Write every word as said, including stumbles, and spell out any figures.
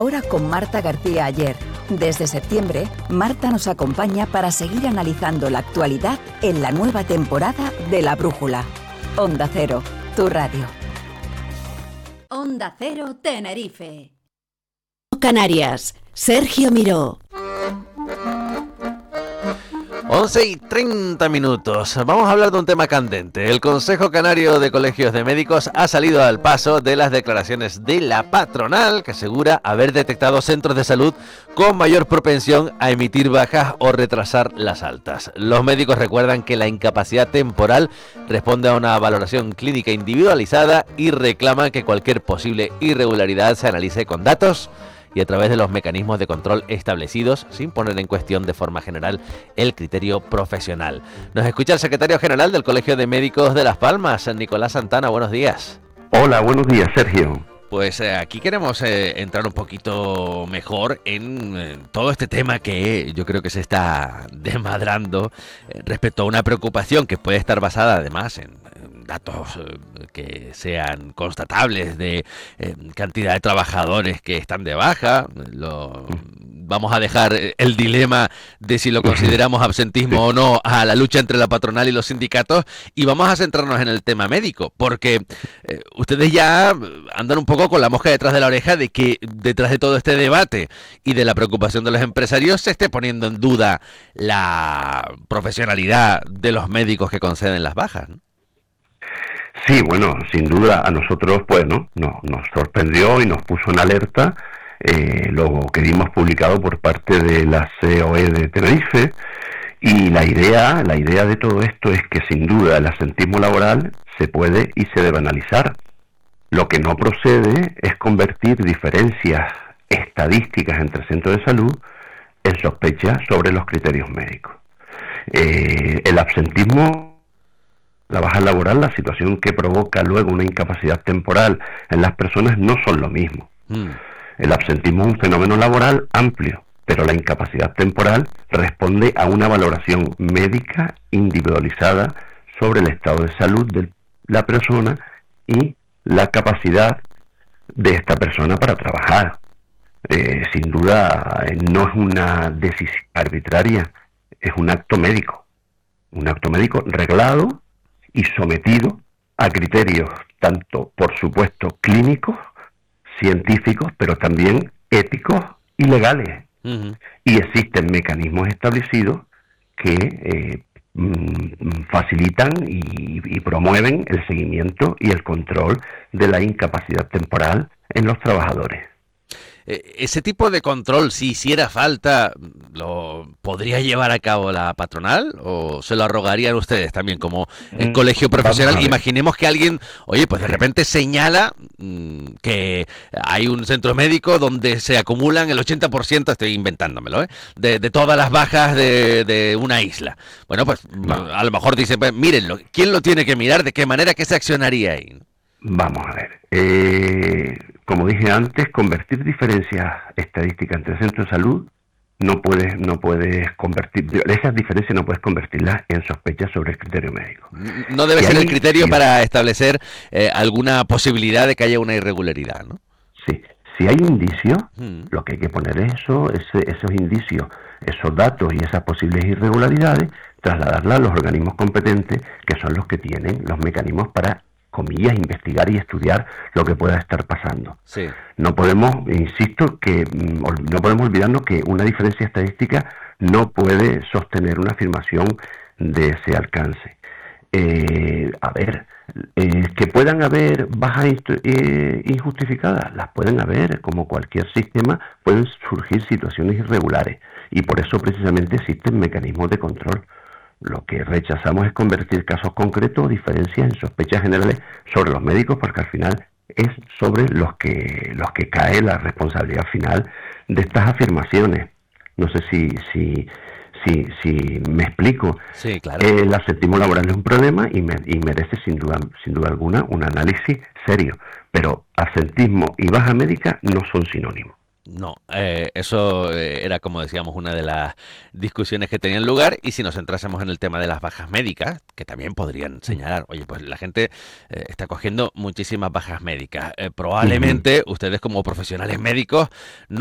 Ahora con Marta García Aller. Desde septiembre, Marta nos acompaña para seguir analizando la actualidad en la nueva temporada de La Brújula. Onda Cero, tu radio. Onda Cero Tenerife. Canarias, Sergio Miró. once y treinta minutos. Vamos a hablar de un tema candente. El Consejo Canario de Colegios de Médicos ha salido al paso de las declaraciones de la patronal, que asegura haber detectado centros de salud con mayor propensión a emitir bajas o retrasar las altas. Los médicos recuerdan que la incapacidad temporal responde a una valoración clínica individualizada y reclaman que cualquier posible irregularidad se analice con datos y a través de los mecanismos de control establecidos, sin poner en cuestión de forma general el criterio profesional. Nos escucha el secretario general del Colegio de Médicos de Las Palmas, Nicolás Santana. Buenos días. Hola, buenos días, Sergio. Pues eh, aquí queremos eh, entrar un poquito mejor en eh, todo este tema que yo creo que se está desmadrando eh, respecto a una preocupación que puede estar basada además en, en datos eh, que sean constatables de eh, cantidad de trabajadores que están de baja. Lo, vamos a dejar el dilema de si lo consideramos absentismo o no a la lucha entre la patronal y los sindicatos y vamos a centrarnos en el tema médico, porque eh, ustedes ya andan un poco con la mosca detrás de la oreja de que detrás de todo este debate y de la preocupación de los empresarios se esté poniendo en duda la profesionalidad de los médicos que conceden las bajas, ¿no? Sí, bueno, sin duda a nosotros pues no, no nos sorprendió y nos puso en alerta eh, lo que vimos publicado por parte de la C O E de Tenerife, y la idea, la idea de todo esto es que sin duda el absentismo laboral se puede y se debe analizar. Lo que no procede es convertir diferencias estadísticas entre centros de salud en sospechas sobre los criterios médicos. Eh, el absentismo, la baja laboral, la situación que provoca luego una incapacidad temporal en las personas no son lo mismo. Mm. El absentismo es un fenómeno laboral amplio, pero la incapacidad temporal responde a una valoración médica individualizada sobre el estado de salud de la persona y la capacidad de esta persona para trabajar. Eh, sin duda eh, no es una decisión arbitraria, es un acto médico, un acto médico reglado y sometido a criterios tanto, por supuesto, clínicos, científicos, pero también éticos y legales. Uh-huh. Y existen mecanismos establecidos que eh, mm, facilitan y, y promueven el seguimiento y el control de la incapacidad temporal en los trabajadores. ¿Ese tipo de control, si hiciera falta, lo podría llevar a cabo la patronal o se lo arrogarían ustedes también como el colegio profesional? Imaginemos que alguien, oye, pues de repente señala mmm, que hay un centro médico donde se acumulan el ochenta por ciento, estoy inventándomelo, ¿eh? de, de todas las bajas de, de una isla. Bueno, pues no. a lo mejor dice, pues mírenlo, ¿quién lo tiene que mirar? ¿De qué manera que se accionaría ahí? Vamos a ver, eh, como dije antes, convertir diferencias estadísticas entre centros de salud no puedes, no puedes convertir, esas diferencias no puedes convertirlas en sospechas sobre el criterio médico. No debe y ser hay, el criterio sí, para establecer eh, alguna posibilidad de que haya una irregularidad, ¿no? Sí, si hay indicios, hmm. lo que hay que poner es eso, ese, esos indicios, esos datos y esas posibles irregularidades, trasladarlas a los organismos competentes, que son los que tienen los mecanismos para, comillas, investigar y estudiar lo que pueda estar pasando. Sí. No podemos, insisto, que no podemos olvidarnos que una diferencia estadística no puede sostener una afirmación de ese alcance. Eh, a ver, eh, que puedan haber bajas eh, injustificadas, las pueden haber, como cualquier sistema, pueden surgir situaciones irregulares y por eso precisamente existen mecanismos de control. Lo que rechazamos es convertir casos concretos o diferencias en sospechas generales sobre los médicos, porque al final es sobre los que los que cae la responsabilidad final de estas afirmaciones. No sé si si si, si me explico. Sí, claro. El absentismo laboral es un problema y, me, y merece sin duda sin duda alguna un análisis serio, pero absentismo y baja médica no son sinónimos. No, eh, eso eh, era, como decíamos, una de las discusiones que tenían lugar. Y si nos centrásemos en el tema de las bajas médicas, que también podrían señalar, oye, pues la gente eh, está cogiendo muchísimas bajas médicas. Eh, probablemente ustedes, como profesionales médicos, no